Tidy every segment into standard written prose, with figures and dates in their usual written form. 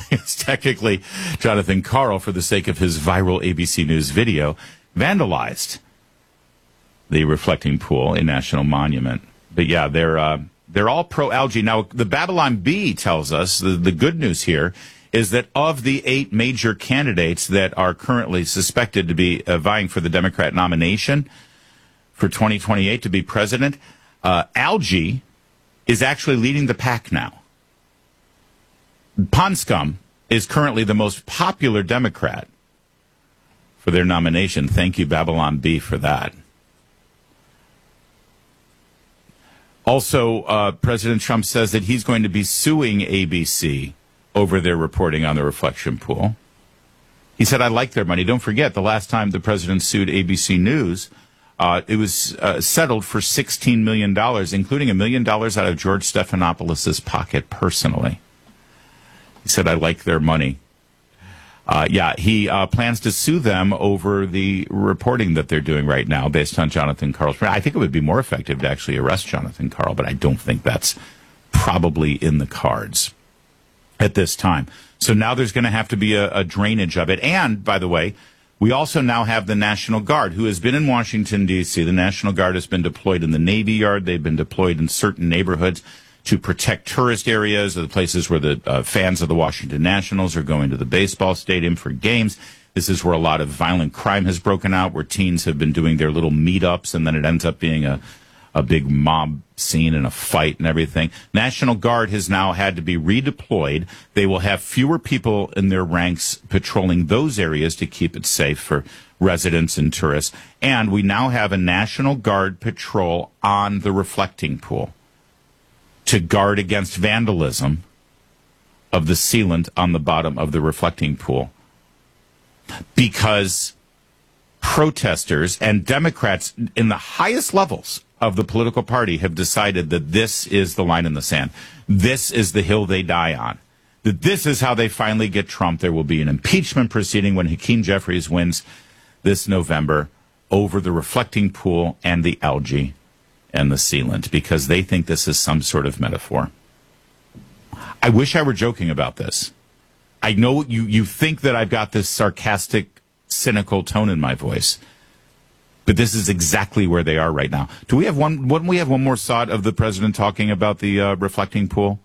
it's technically Jonathan Karl, for the sake of his viral ABC News video, vandalized the reflecting pool, a national monument. But yeah, they're all pro-algae. Now, the Babylon Bee tells us the good news here is that of the 8 major candidates that are currently suspected to be vying for the Democrat nomination for 2028 to be president, algae is actually leading the pack now. Pond scum is currently the most popular Democrat for their nomination. Thank you, Babylon Bee, for that. Also, President Trump says that he's going to be suing ABC over their reporting on the reflection pool. He said, I like their money. Don't forget, the last time the president sued ABC News, it was settled for $16 million, including $1 million out of George Stephanopoulos' pocket personally. He said, I like their money. He plans to sue them over the reporting that they're doing right now based on Jonathan Karl's. I think it would be more effective to actually arrest Jonathan Karl, but I don't think that's probably in the cards at this time. So now there's going to have to be a drainage of it. And, by the way, we also now have the National Guard, who has been in Washington, D.C. The National Guard has been deployed in the Navy Yard. They've been deployed in certain neighborhoods to protect tourist areas, or the places where the fans of the Washington Nationals are going to the baseball stadium for games. This is where a lot of violent crime has broken out, where teens have been doing their little meetups, and then it ends up being a big mob scene and a fight and everything. National Guard has now had to be redeployed. They will have fewer people in their ranks patrolling those areas to keep it safe for residents and tourists. And we now have a National Guard patrol on the reflecting pool to guard against vandalism of the sealant on the bottom of the reflecting pool. Because protesters and Democrats in the highest levels of the political party have decided that this is the line in the sand. This is the hill they die on. That this is how they finally get Trump. There will be an impeachment proceeding when Hakeem Jeffries wins this November over the reflecting pool and the algae and the sealant, because they think this is some sort of metaphor. I wish I were joking about this. I know you think that I've got this sarcastic, cynical tone in my voice, but this is exactly where they are right now. Do we have wouldn't we have one more shot of the president talking about the reflecting pool?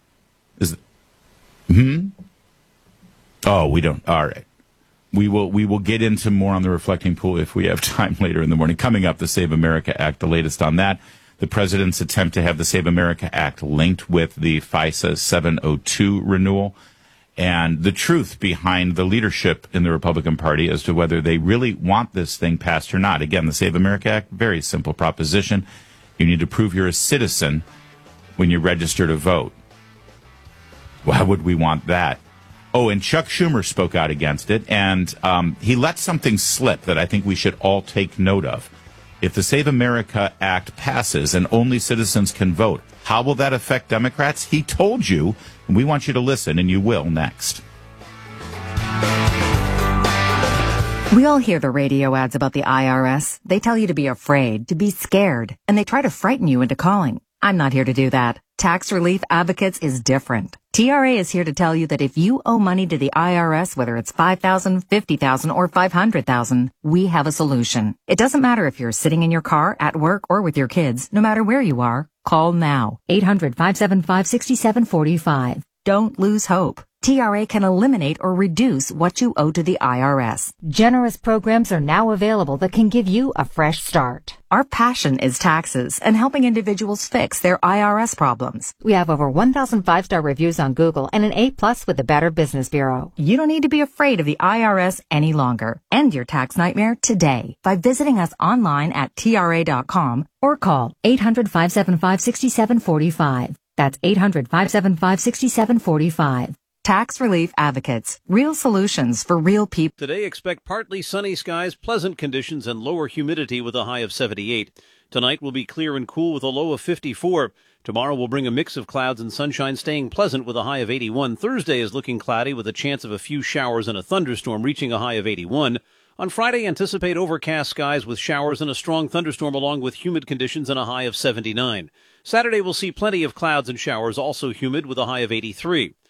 Oh, we don't. All right. We will get into more on the reflecting pool if we have time later in the morning. Coming up, the Save America Act, the latest on that. The president's attempt to have the Save America Act linked with the FISA 702 renewal, and the truth behind the leadership in the Republican Party as to whether they really want this thing passed or not. Again, the Save America Act, very simple proposition. You need to prove you're a citizen when you register to vote. Why would we want that? Oh, and Chuck Schumer spoke out against it, and he let something slip that I think we should all take note of. If the Save America Act passes and only citizens can vote, how will that affect Democrats? He told you, and we want you to listen, and you will next. We all hear the radio ads about the IRS. They tell you to be afraid, to be scared, and they try to frighten you into calling. I'm not here to do that. Tax Relief Advocates is different. TRA is here to tell you that if you owe money to the IRS, whether it's $5,000, $50,000, or $500,000, we have a solution. It doesn't matter if you're sitting in your car, at work, or with your kids. No matter where you are, call now. 800-575-6745. Don't lose hope. TRA can eliminate or reduce what you owe to the IRS. Generous programs are now available that can give you a fresh start. Our passion is taxes and helping individuals fix their IRS problems. We have over 1,000 5-star reviews on Google and an A+ with the Better Business Bureau. You don't need to be afraid of the IRS any longer. End your tax nightmare today by visiting us online at TRA.com or call 800-575-6745. That's 800-575-6745. Tax Relief Advocates. Real solutions for real people. Today, expect partly sunny skies, pleasant conditions, and lower humidity with a high of 78. Tonight will be clear and cool with a low of 54. Tomorrow will bring a mix of clouds and sunshine, staying pleasant with a high of 81. Thursday is looking cloudy with a chance of a few showers and a thunderstorm, reaching a high of 81. On Friday, anticipate overcast skies with showers and a strong thunderstorm along with humid conditions and a high of 79. Saturday will see plenty of clouds and showers, also humid with a high of 83.